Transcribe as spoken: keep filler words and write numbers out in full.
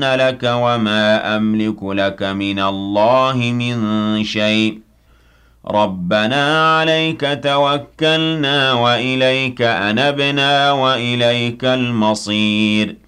أن لك وما أملك لك من الله من شيء ربنا عليك توكلنا وإليك أنبنا وإليك المصير